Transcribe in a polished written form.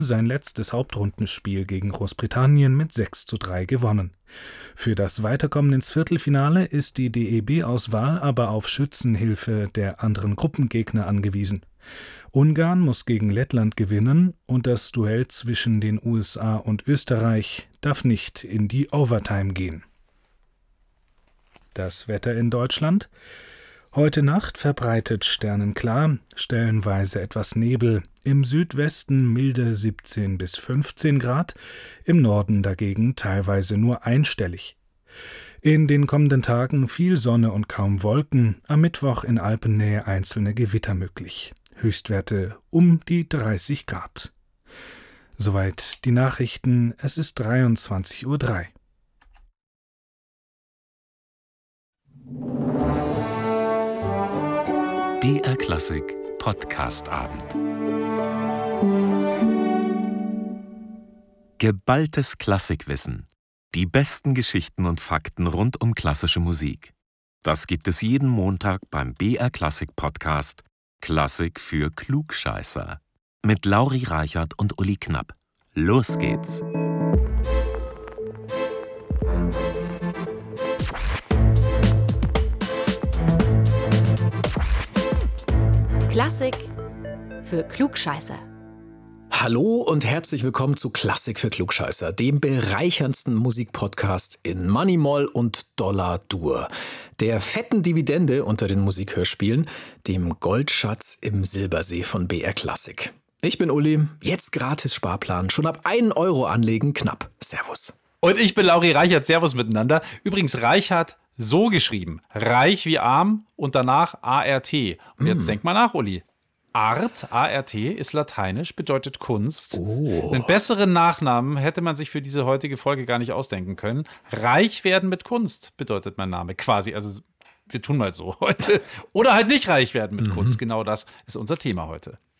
sein letztes Hauptrundenspiel gegen Großbritannien mit 6:3 gewonnen. Für das Weiterkommen ins Viertelfinale ist die DEB-Auswahl aber auf Schützenhilfe der anderen Gruppengegner angewiesen. Ungarn muss gegen Lettland gewinnen und das Duell zwischen den USA und Österreich darf nicht in die Overtime gehen. Das Wetter in Deutschland: Heute Nacht verbreitet sternenklar, stellenweise etwas Nebel, im Südwesten milde 17 bis 15 Grad, im Norden dagegen teilweise nur einstellig. In den kommenden Tagen viel Sonne und kaum Wolken, am Mittwoch in Alpennähe einzelne Gewitter möglich. Höchstwerte um die 30 Grad. Soweit die Nachrichten, es ist 23:03 Uhr. BR Klassik Podcast-Abend. Geballtes Klassikwissen. Die besten Geschichten und Fakten rund um klassische Musik. Das gibt es jeden Montag beim BR Klassik Podcast Klassik für Klugscheißer. Mit Lauri Reichert und Uli Knapp. Los geht's! Klassik für Klugscheißer. Hallo und herzlich willkommen zu Klassik für Klugscheißer, dem bereicherndsten Musikpodcast in Money-Moll und Dollar-Dur. Der fetten Dividende unter den Musikhörspielen, dem Goldschatz im Silbersee von BR Klassik. Ich bin Uli, jetzt gratis Sparplan, schon ab 1 Euro anlegen, knapp. Servus. Und ich bin Lauri Reichert, servus miteinander. Übrigens Reichert so geschrieben, reich wie arm und danach A-R-T. Und jetzt denk mal nach, Uli. Art, A-R-T, ist lateinisch, bedeutet Kunst. Einen besseren Nachnamen hätte man sich für diese heutige Folge gar nicht ausdenken können. Reich werden mit Kunst bedeutet mein Name quasi. Also wir tun mal so heute. Oder halt nicht reich werden mit Kunst. Genau das ist unser Thema heute.